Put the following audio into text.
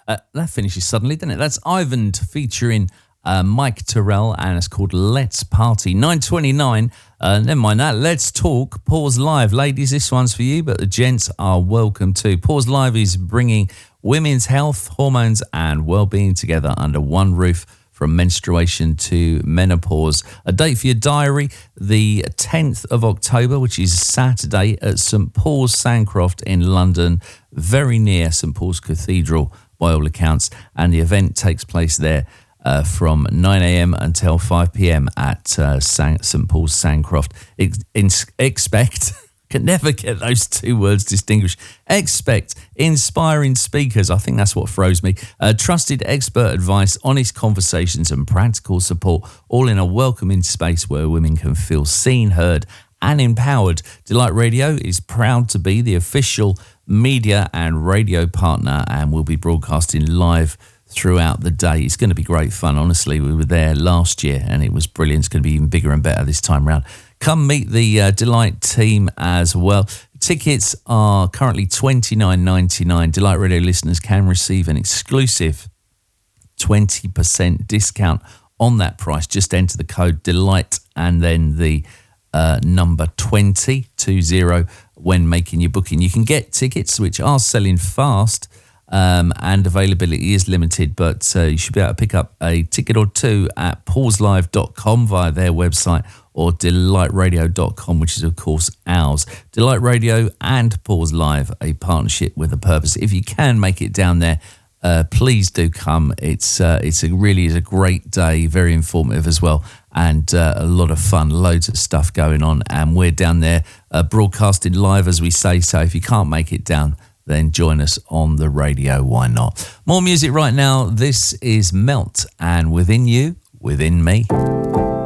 That finishes suddenly, didn't it? That's Ivan featuring Mike Terrell, and it's called Let's Party. 9:29. Never mind that. Let's talk. Pause Live. Ladies, this one's for you, but the gents are welcome too. Pause Live is bringing women's health, hormones, and well-being together under one roof, from menstruation to menopause. A date for your diary, the 10th of October, which is Saturday, at St Paul's Sandcroft in London, very near St Paul's Cathedral by all accounts, and the event takes place there from 9 a.m. until 5 p.m. at St Paul's Sandcroft. Expect... Can never get those two words distinguished. Expect inspiring speakers. I think that's what throws me. Trusted expert advice, honest conversations and practical support, all in a welcoming space where women can feel seen, heard and empowered. Delight Radio is proud to be the official media and radio partner, and will be broadcasting live throughout the day. It's going to be great fun. Honestly, we were there last year and it was brilliant. It's going to be even bigger and better this time around. Come meet the Delight team as well. Tickets are currently $29.99. Delight Radio listeners can receive an exclusive 20% discount on that price. Just enter the code DELIGHT and then the number 20 when making your booking. You can get tickets which are selling fast, and availability is limited, but you should be able to pick up a ticket or two at pauselive.com via their website, or delightradio.com, which is of course ours. Delight Radio and Pause Live, a partnership with a purpose. If you can make it down there, please do come. It's really is a great day, very informative as well, and a lot of fun, loads of stuff going on, and we're down there broadcasting live as we say. So if you can't make it down, then join us on the radio. Why not? More music right now. This is Melt and Within You, Within Me.